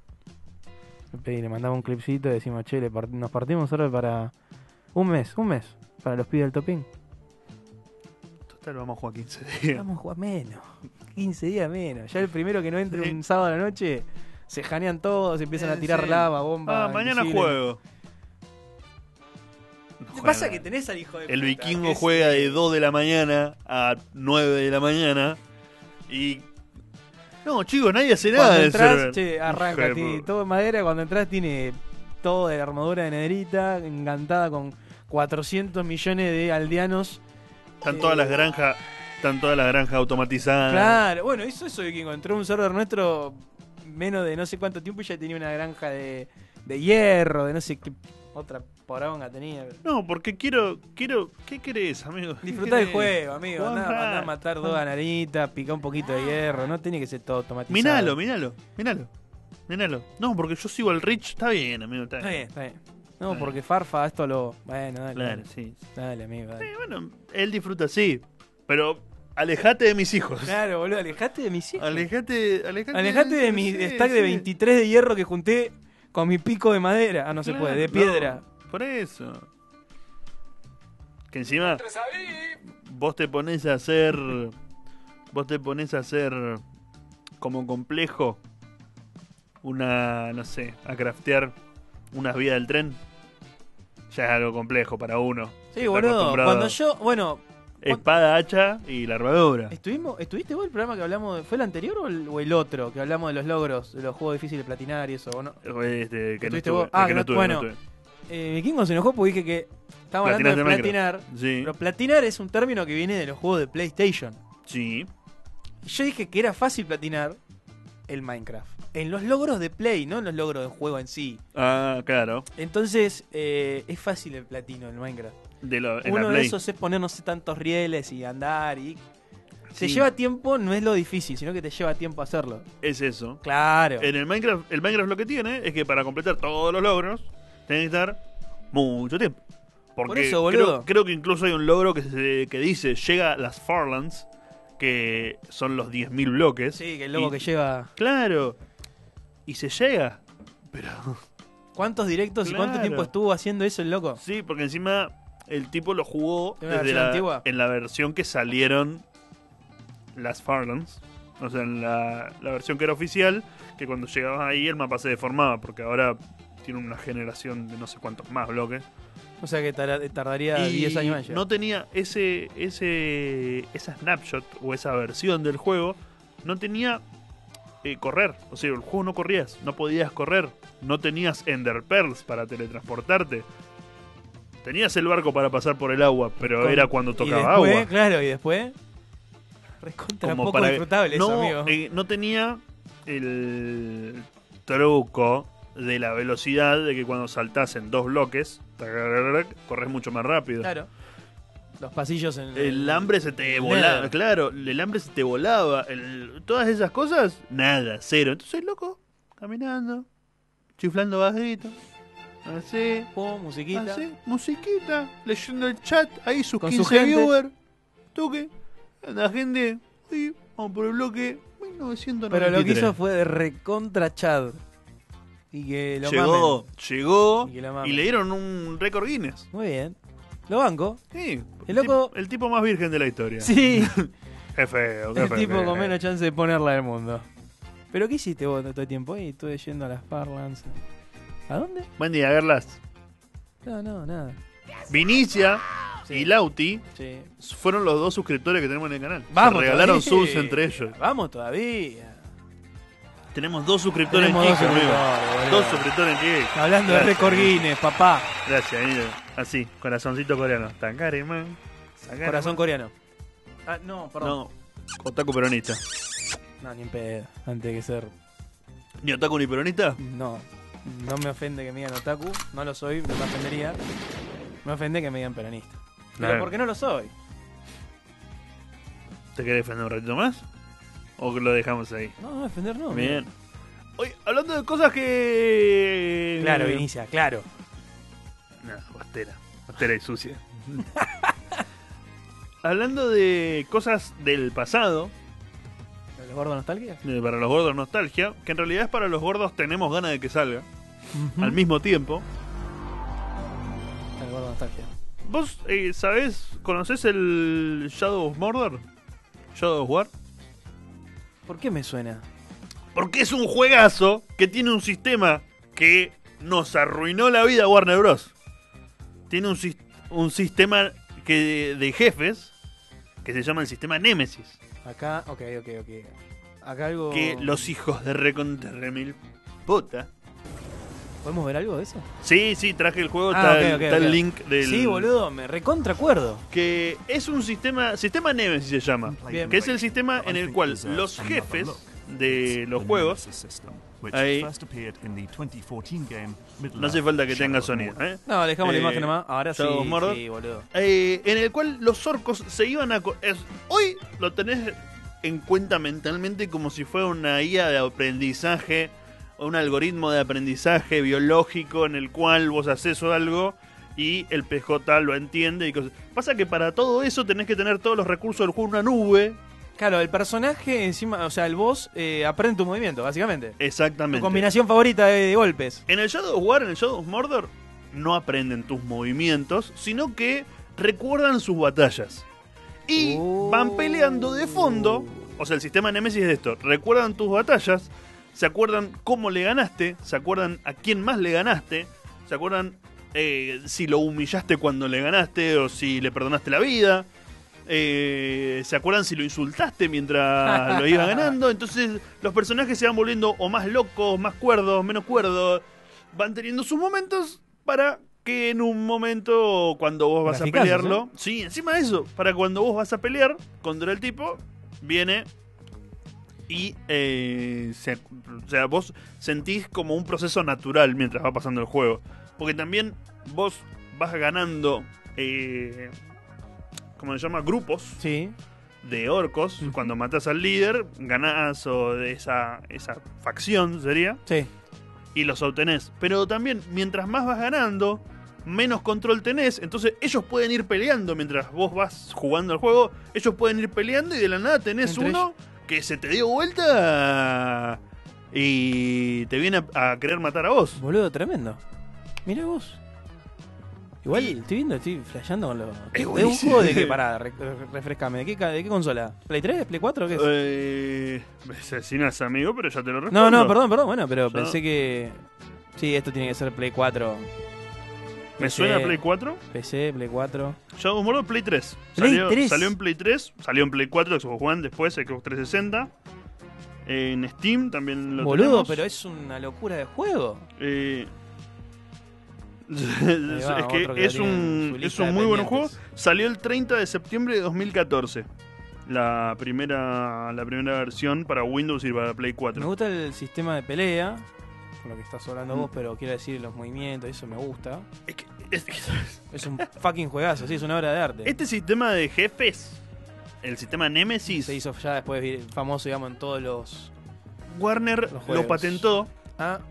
Y le mandamos un clipcito y decimos, che, le part- nos partimos un server para un mes, un mes, para los pibes del Topín. Total, vamos a jugar quince días. Vamos a jugar menos, quince días menos. Ya el primero que no entre un sábado a la noche, se janean todos, empiezan a tirar sí. lava, bomba. Ah, mañana invisible. juego. ¿Qué pasa que tenés al hijo de El puta, vikingo que es- juega de dos de la mañana a nueve de la mañana y... No, chicos, nadie hace nada Cuando del entras, server. che, arranca, Hijo de tiene puta. todo de madera. Cuando entras tiene todo de armadura de nederita, encantada con cuatrocientos millones de aldeanos. Están todas las granjas, están todas las granjas automatizadas. Claro, bueno, hizo eso de que encontró un server nuestro menos de no sé cuánto tiempo y ya tenía una granja de, de hierro, de no sé qué otra poronga tenía. No, porque quiero, quiero, ¿qué querés, amigo? ¿Qué Disfrutá del querés? juego, amigo. Jugar Andá, un andá a rato. matar dos anaritas, picar un poquito de hierro. No tiene que ser todo automatizado. Miralo, miralo, miralo. Miralo. No, porque yo sigo al Rich, está bien, amigo. Está Está bien. bien, está bien. No, porque Farfa esto lo... Bueno, dale. Claro, dale. sí. Dale, amigo, dale. Eh, bueno, él disfruta así, pero alejate de mis hijos. Claro, boludo, alejate de mis hijos. Alejate, alejate, Alejate de mi sí, stack de sí. veintitrés de hierro que junté con mi pico de madera. Ah, no se Claro, puede, de no, piedra. por eso. Que encima vos te pones a hacer, vos te pones a hacer como complejo una, no sé, a craftear unas vías del tren. Ya es algo complejo para uno. Sí, Está boludo. acostumbrado. Cuando yo, bueno, Espada, hacha y la armadura. estuvimos, ¿estuviste vos el programa que hablamos? de- ¿Fue el anterior o el, o el otro? Que hablamos de los logros, de los juegos difíciles de platinar y eso, ¿o no? Este, que no ¿Estuviste estuve, vos? Ah, que no no- estuve, bueno. no estuve. Eh, Vikingo se enojó porque dije que estaba hablando de Platinaste platinar. Minecraft. Sí. Pero platinar es un término que viene de los juegos de PlayStation. Sí. Y yo dije que era fácil platinar el Minecraft. En los logros de Play, no en los logros del juego en sí. Ah, claro. Entonces, eh, es fácil el platino en Minecraft. De lo, en Uno la de Play. esos es poner no sé tantos rieles y andar y... Te Sí. lleva tiempo, no es lo difícil, sino que te lleva tiempo hacerlo. Es eso. Claro. En el Minecraft, el Minecraft lo que tiene es que para completar todos los logros, tenés que estar mucho tiempo. Porque Por eso, boludo. Creo, creo que incluso hay un logro que, se, que dice, llega a las Farlands, que son los diez mil bloques. Sí, que el loco y- que lleva... Claro. Y se llega. Pero... ¿Cuántos directos y cuánto Claro. tiempo estuvo haciendo eso el loco? Sí, porque encima el tipo lo jugó ¿En una desde versión la, antigua? en la versión que salieron las Farlands. O sea, en la, la versión que era oficial, que cuando llegabas ahí el mapa se deformaba, porque ahora tiene una generación de no sé cuántos más bloques. O sea que tar- tardaría Y diez años en llegar. no tenía ese, ese esa snapshot o esa versión del juego, no tenía eh, correr. O sea, el juego no corrías, no podías correr, no tenías Ender Pearls para teletransportarte. Tenías el barco para pasar por el agua, pero Con- era cuando y tocaba después, agua. Claro, y después... Recontra Como poco para- disfrutable no, eso, amigo. eh, no tenía el truco de la velocidad de que cuando saltás en dos bloques, corres mucho más rápido. Claro. Los pasillos en... El hambre se te el volaba, Nether. claro, el hambre se te volaba, el- todas esas cosas, nada, cero. Entonces, loco, caminando, chiflando bajito, así, Pum, musiquita. así, musiquita, leyendo el chat, ahí sus Con su quince gente. viewers, toque, la gente, uy, vamos por el bloque mil novecientos noventa y tres. Pero lo que hizo fue de recontra Chad. Y que lo Llegó, mamen. llegó Y que lo y, mamen. le dieron un récord Guinness. Muy bien. Lo banco. Sí, El loco... tip- el tipo más virgen de la historia. Sí. Qué feo, qué El feo. tipo qué con feo. menos chance de ponerla del mundo. ¿Pero qué hiciste vos todo el tiempo? Ahí estuve yendo a las Farlands. ¿A dónde? Buen día, Gerlas. No, no, nada. Vinicia y Lauti Sí. fueron los dos suscriptores que tenemos en el canal. Vamos Se regalaron todavía. subs entre ellos. Vamos todavía. Tenemos dos suscriptores Tenemos en dos Kik, amigo. suscriptores, boludo. Dos suscriptores en Kik. Hablando de Gracias, récord amigo. Guinness, papá. Gracias, amigo. Así, corazoncito coreano. Tankare, man. Tankare, Corazón man. coreano. Ah, no, perdón. No, otaku peronista. No, ni en pedo. Antes de que ser... ¿Ni otaku ni peronista? No. No me ofende que me digan otaku. No lo soy, no me ofendería. Me ofende que me digan peronista. Pero Claro. ¿por qué no lo soy? ¿Te querés defender un ratito más? ¿O que lo dejamos ahí? No, no defender no. Bien. Oye, hablando de cosas que... Claro, Vinicia, claro. No, bastera. Bastera y sucia. Hablando de cosas del pasado, ¿De los gordos nostalgia? eh, para los gordos nostalgia, que en realidad es para los gordos tenemos ganas de que salga, Ujú. al mismo tiempo. El gordo nostalgia. ¿Vos eh, sabés, conocés el Shadow of Mordor? Shadow of War. ¿Por qué me suena? Porque es un juegazo que tiene un sistema que nos arruinó la vida a Warner Bros. Tiene un, sis- un sistema que de jefes que se llama el sistema Nemesis. Acá, ok, ok, ok. Acá algo... Que los hijos de recontra remil puta. ¿Podemos ver algo de eso? Sí, sí, traje el juego, Ah, está, ok, el, ok, está ok. el link del... Sí, boludo, me recontra acuerdo. Que es un sistema, sistema Nemesis se llama. Bien. Que es el sistema en el cual los jefes de los juegos... Ahí, no hace falta que tenga sonido, ¿eh? No, dejamos la Eh, imagen nomás. Ahora sí, Shadow of Mordor. sí, boludo. Eh, en el cual los orcos se iban a... co- es- hoy lo tenés en cuenta mentalmente como si fuera una I A de aprendizaje, un algoritmo de aprendizaje biológico en el cual vos haces algo y el P J lo entiende y cosas. Pasa que para todo eso tenés que tener todos los recursos del juego en una nube. Claro, el personaje encima, o sea, el boss eh, aprende tu movimiento, básicamente. Exactamente. Tu combinación favorita de, de golpes. En el Shadow of War, en el Shadow of Mordor, no aprenden tus movimientos, sino que recuerdan sus batallas. Y van peleando de fondo. O sea, el sistema Nemesis es esto. Recuerdan tus batallas, se acuerdan cómo le ganaste, se acuerdan a quién más le ganaste, se acuerdan eh, si lo humillaste cuando le ganaste o si le perdonaste la vida. Eh, se acuerdan si lo insultaste mientras lo iba ganando. Entonces los personajes se van volviendo o más locos, más cuerdos, menos cuerdos. Van teniendo sus momentos para que en un momento cuando vos vas a Graficazos, pelearlo, sí, encima de eso, para cuando vos vas a pelear contra el tipo, viene y eh, se- o sea, vos sentís como un proceso natural mientras va pasando el juego, porque también vos vas ganando eh, ¿cómo se llama? Grupos. Sí. de orcos. Cuando matas al líder, ganás o de esa, esa facción, sería. Sí. Y los obtenés. Pero también, mientras más vas ganando, menos control tenés. Entonces ellos pueden ir peleando mientras vos vas jugando al juego. Ellos pueden ir peleando y de la nada tenés Entre uno que se te dio vuelta y te viene a, a querer matar a vos. Boludo, tremendo. Mira vos. Igual estoy viendo, estoy flasheando con lo. ¿Es un buenísimo. juego de qué? Pará, re- refrescame. ¿De qué, ca- ¿De qué consola? ¿Play tres? ¿Play cuatro? ¿Qué es? Eh, me asesinas, amigo, pero ya te lo respondo. No, no, perdón, perdón. Bueno, pero Yo- pensé que. Sí, esto tiene que ser Play cuatro. ¿Me P C, suena Play cuatro? P C, Play cuatro. Shadow of Mordor Play tres. Play Salió, tres. salió en Play tres, salió en Play cuatro, Xbox One, después Xbox trescientos sesenta. En Steam también lo Boludo, tenemos. pero es una locura de juego. Eh, Ahí va, es que otro que es lo tiene en un, su es lista un de muy buen juego. pendientes. Salió el treinta de septiembre de dos mil catorce. La primera, la primera versión para Windows y para Play Me cuatro. gusta el sistema de pelea, con lo que estás hablando Mm. vos, pero quiero decir los movimientos, eso me gusta. Es, que, es, Es un fucking juegazo, sí, es una obra de arte. Este sistema de jefes, el sistema Nemesis, Se hizo ya después vi- famoso, digamos, en todos los... Warner los lo juegos. patentó Ah,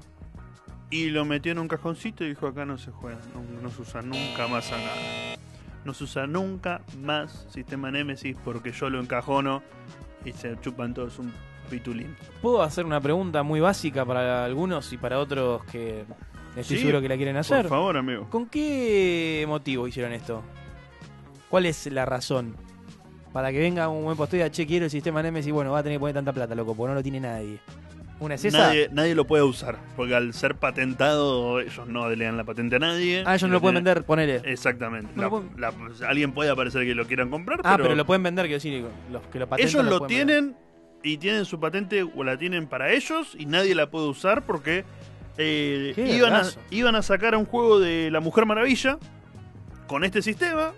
y lo metió en un cajoncito y dijo: acá no se juega, no, no se usa nunca más acá. No se usa nunca más sistema Nemesis porque yo lo encajono y se chupan todos un pitulín. ¿puedo hacer una pregunta muy básica para algunos y para otros que estoy Sí, seguro que la quieren hacer? Por favor, amigo. ¿Con qué motivo hicieron esto? ¿Cuál es la razón? Para que venga un buen posteo y diga, che, quiero el sistema Nemesis, bueno, va a tener que poner tanta plata, loco, porque no lo tiene nadie. ¿Una es esa? Nadie, nadie lo puede usar porque al ser patentado ellos no le dan la patente a nadie. Ah, ellos no lo pueden vender, ponele. Exactamente. No La- lo pueden- la- pues, alguien puede aparecer que lo quieran comprar, Ah, pero, pero lo pueden vender, quiero decir, los que lo patentan ellos lo pueden vender. tienen y tienen su patente o la tienen para ellos y nadie la puede usar porque eh, Qué iban, a, vergazo. iban a sacar un juego de la Mujer Maravilla con este sistema.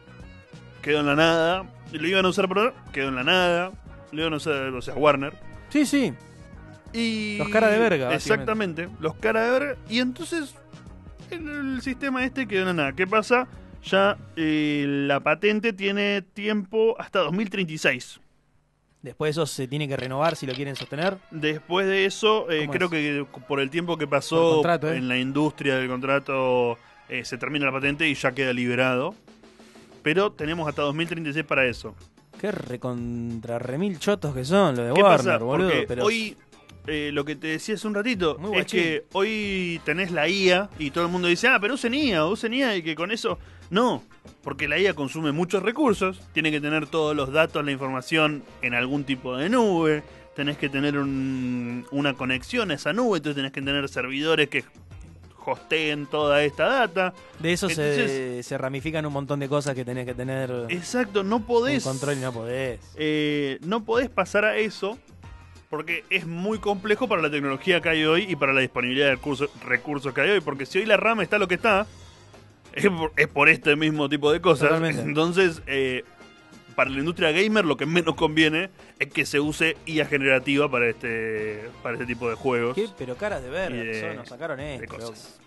Quedó en la nada. Lo iban a usar por quedó en la nada. Lo iban a usar, o sea, Warner. Sí, sí. Y Los cara de verga, básicamente. Exactamente, los cara de verga. Y entonces el, el sistema este quedó en la nada. ¿Qué pasa? Ya eh, la patente tiene tiempo hasta dos mil treinta y seis. Después eso se tiene que renovar si lo quieren sostener. Después de eso, eh, ¿Cómo creo es? que por el tiempo que Por pasó contrato, ¿eh? en la industria del contrato, eh, se termina la patente y ya queda liberado. Pero tenemos hasta dos mil treinta y seis para eso. Qué recontra remil chotos que son los de ¿Qué Warner, pasa? boludo. Porque Pero hoy, eh, lo que te decía hace un ratito, Muy es guachín. que hoy tenés la I A y todo el mundo dice, ah, pero usen I A, usen I A y que con eso... No, porque la I A consume muchos recursos, tiene que tener todos los datos, la información en algún tipo de nube, tenés que tener un- una conexión a esa nube, entonces tenés que tener servidores que hosteen toda esta data. de eso se, Entonces- se ramifican un montón de cosas que tenés que tener Exacto, no un podés... control y no podés. eh, no podés pasar a eso porque es muy complejo para la tecnología que hay hoy y para la disponibilidad de recursos, recursos que hay hoy. Porque si hoy la RAM está lo que está, es por, es por este mismo tipo de cosas. Totalmente. Entonces, eh, para la industria gamer lo que menos conviene es que se use I A generativa para este, para este tipo de juegos. ¿Qué? Pero caras de verga, Y de- que son, nos sacaron de esto. cosas. loco.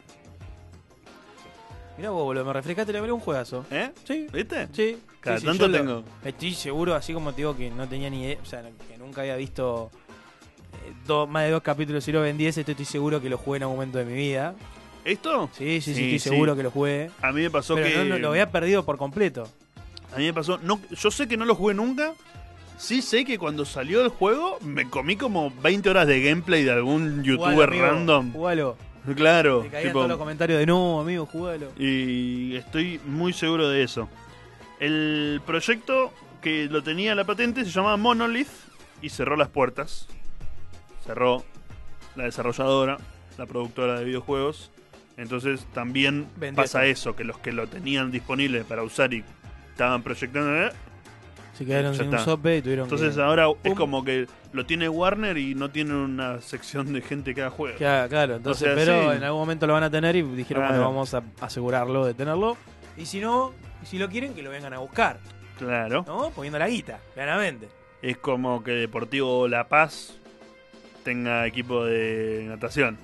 Mirá vos, boludo, me refrescaste la un juegazo. ¿Eh? Sí. ¿Viste? Sí. Cada Sí, sí, tanto yo lo- tengo. Estoy seguro, así como te digo que no tenía ni idea, o sea, que nunca había visto eh, do- más de dos capítulos de Zero Ben diez, esto estoy seguro que lo jugué en algún momento de mi vida. ¿Esto? Sí, sí, sí, Sí, estoy sí. seguro que lo jugué. A mí me pasó Pero que... no, no, lo había perdido por completo. A mí me pasó, no, yo sé que no lo jugué nunca. Sí sé que cuando salió el juego me comí como veinte horas de gameplay de algún youtuber Jugalo, amigo, random. Jugalo. Claro. Te caían tipo, todos los comentarios de no, amigo, jugalo. y estoy muy seguro de eso. El proyecto que lo tenía la patente se llamaba Monolith y cerró las puertas. Cerró la desarrolladora, la productora de videojuegos. Entonces también Vendió pasa eso. eso, que los que lo tenían disponible para usar y estaban proyectando... Se quedaron Ya sin un está. sope y tuvieron Entonces que... ahora es Pum. como que lo tiene Warner y no tiene una sección de gente que haga juegos. Claro, claro, entonces, O sea, pero sí. en algún momento lo van a tener y dijeron, Claro. bueno, vamos a asegurarlo de tenerlo. Y si no, y si lo quieren, que lo vengan a buscar, Claro. ¿no? Poniendo la guita, claramente. Es como que Deportivo La Paz tenga equipo de natación.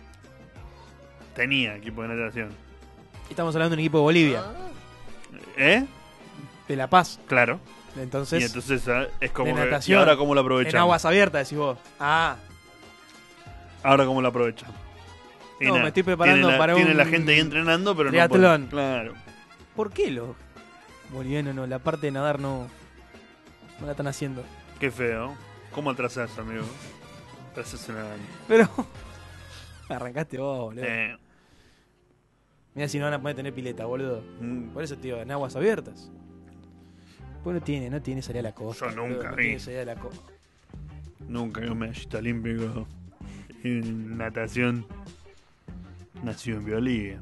Tenía equipo de natación. Estamos hablando de un equipo de Bolivia, ¿Eh? de La Paz. Claro. Entonces, y entonces ah, es como de que, ¿y natación, ahora cómo la en aprovechan? aguas abiertas, decís vos. Ah, Ahora cómo la aprovechan. Y no, nada, me estoy preparando tiene la, para tiene un la gente ahí entrenando, pero triatlón. no puede. Claro. ¿por qué los bolivianos no? La parte de nadar no, no la están haciendo. Qué feo. ¿Cómo atrasás, amigo? Atrasás una... Pero arrancaste vos, boludo. Eh, Mira si no van a poder tener pileta, boludo. mm, Por eso, tío, en aguas abiertas. Pues no tiene, no tiene salida a la costa. Yo nunca boludo, no vi. tiene salida a la costa. nunca vi un medallista olímpico en natación nacido en Bolivia.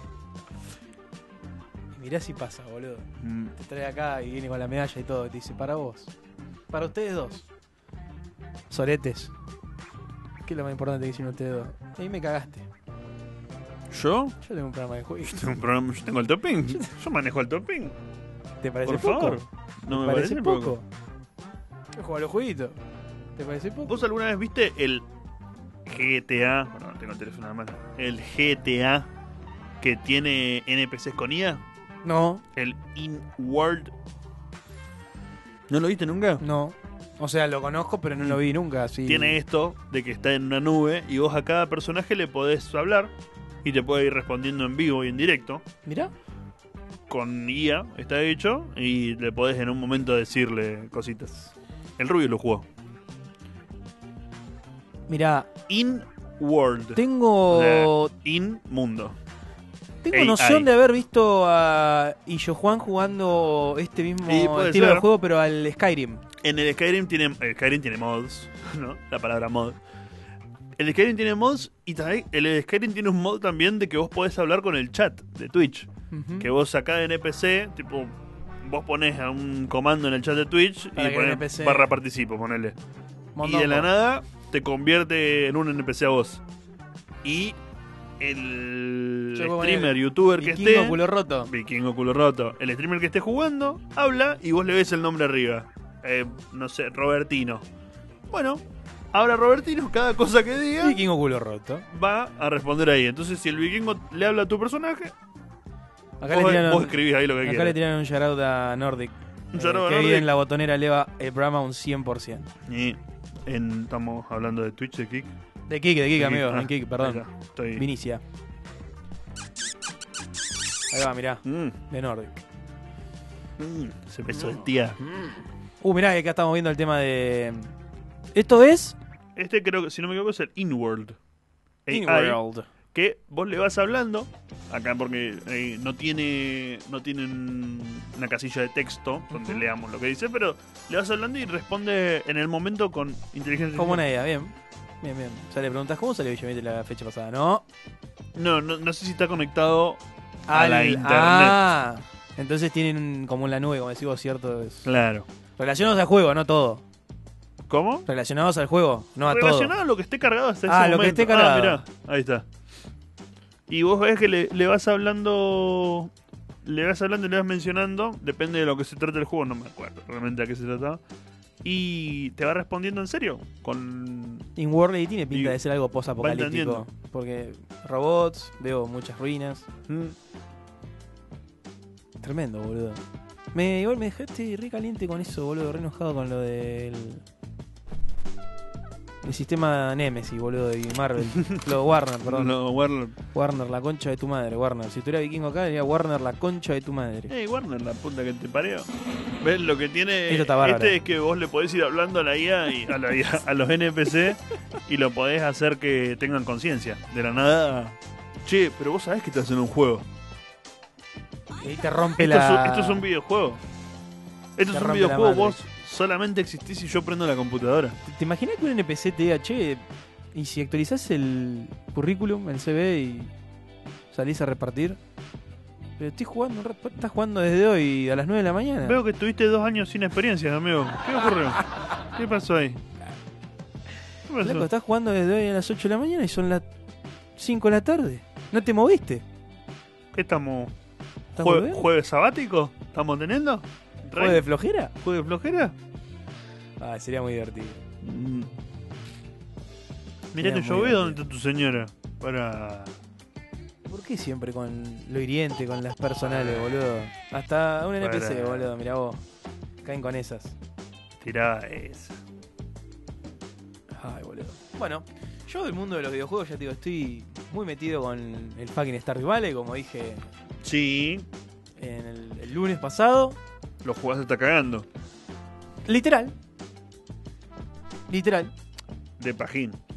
Mirá si pasa, boludo. Mm. Te trae acá y viene con la medalla y todo. Te dice, para vos. Para ustedes dos. Soletes. ¿Qué es lo más importante que hicieron ustedes dos? Ahí me cagaste. ¿Yo? Yo tengo un programa de juego. Yo tengo, un programa, yo tengo el topping. Yo manejo el topping. ¿Te parece Por poco? favor. No ¿Te me parece parece poco? poco. Yo juego a los jueguitos. ¿Te parece poco? ¿Vos alguna vez viste el G T A? Bueno, tengo el teléfono en la mano. El G T A que tiene N P Cs con I A. No. El In-World. ¿No lo viste nunca? No. O sea, lo conozco, pero no lo vi nunca. Así. Tiene esto de que está en una nube y vos a cada personaje le podés hablar y te puede ir respondiendo en vivo y en directo. Mirá. Con I A está hecho y le podés en un momento decirle cositas. El Rubio lo jugó. Mirá. In-World. Tengo. O sea, in-mundo. Tengo A I. noción de haber visto a Illo Juan jugando este mismo Y puede estilo ser. de juego, pero al Skyrim. En el Skyrim tiene, el Skyrim tiene mods, ¿no? La palabra mod. El Skyrim tiene mods y también el Skyrim tiene un mod también de que vos podés hablar con el chat de Twitch. Ujú. Que vos acá en N P C, tipo, vos pones a un comando en el chat de Twitch Para y que el pones N P C barra participo, ponele. Mondongo. Y de la nada te convierte en un N P C a vos. Y el Yo puedo streamer, poner youtuber que Vikingo esté... culo roto. Vikingo culo roto. El streamer que esté jugando, habla y vos le ves el nombre arriba. Eh, no sé, Robertino. Bueno, ahora Robertino, cada cosa que diga, Vikingo culo roto. va a responder ahí. Entonces, si el vikingo le habla a tu personaje, Acá vos, le tiraron, vos escribís ahí lo que acá quieras. le tiraron un shoutout a Nordic. Un eh, shoutout a que Nordic. vive en la botonera eleva el programa un cien por ciento. Y en- estamos hablando de Twitch, de Kik. De Kik, de Kik, De amigo. Kik, ah, en Kik, perdón. ahí está, estoy- Vinicia. Ahí va, mirá. Mm, De Nordic. mm, ese beso de tía. Uh, mirá, que acá estamos viendo el tema de. ¿Esto es? Este creo que, si no me equivoco, es el In-World. A I, In-World. Que vos le vas hablando, acá porque eh, no tiene no tienen una casilla de texto donde Ujú. leamos lo que dice, pero le vas hablando y responde en el momento con inteligencia Como una artificial. idea, bien. Bien, bien. O sea, le preguntas cómo salió Villamite la fecha pasada. No. No, no, no sé si está conectado a Al- la internet. Ah, entonces tienen como en la nube, como decís vos, ¿cierto? Es- Claro. Relacionados al juego, no todo. ¿Cómo? Relacionados al juego, no a todo. Relacionado a lo que esté cargado hasta Ah, ese lo que momento. esté cargado. Ah, mirá, ahí está. Y vos ves que le, le vas hablando, le vas hablando y le vas mencionando, depende de lo que se trate el juego, no me acuerdo realmente a qué se trataba. Y te va respondiendo en serio, con... InWorld y tiene pinta Y de ser algo va post-apocalíptico. entendiendo. Porque robots, veo muchas ruinas. Mm. Tremendo, boludo. Me, igual me dejaste re caliente con eso, boludo. Re enojado con lo del. El sistema Nemesis, boludo, y Marvel. Lo Warner, perdón. Lo Warner. Warner, la concha de tu madre, Warner. Si estuviera vikingo acá, diría Warner, la concha de tu madre. Ey, Warner, la puta que te pareo. ¿Ves? Lo que tiene Esto está bárbaro. este es que vos le podés ir hablando a la I A y a, la I A, a los N P C y lo podés hacer que tengan conciencia. De la nada, che, pero vos sabés que estás en un juego. Y ahí te rompe Esto, la. es, un- esto es un videojuego. Esto Te es un rompe la videojuego, madre. vos solamente existís si yo prendo la computadora. ¿Te, te imaginas que un N P C te diga, che, y si actualizás el currículum, el C V y salís a repartir? Pero estoy jugando, un rato- estás jugando desde hoy a las nueve de la mañana. Veo que estuviste dos años sin experiencia, amigo. ¿Qué ocurrió? ¿Qué pasó ahí? ¿Qué pasó? Flaco, estás jugando desde hoy a las ocho de la mañana y son las cinco de la tarde. ¿No te moviste? ¿Qué estamos? ¿Estás Jue- volviendo? ¿Jueves sabático? ¿Estamos teniendo? ¿Juego de flojera? ¿Juego de flojera? Ah, sería muy divertido. Mm. Mirá que Sería yo muy veo dónde está tu señora. Para. ¿Por qué siempre con lo hiriente, con las personales, boludo? Hasta un N P C, Para. boludo, mirá vos. caen con esas. Tirá esa. Ay, boludo. Bueno, yo del mundo de los videojuegos, ya te digo, estoy muy metido con el fucking Stardew Valley, como dije. Sí. En el, el lunes pasado. Lo jugaste está cagando. Literal. Literal. De pajín.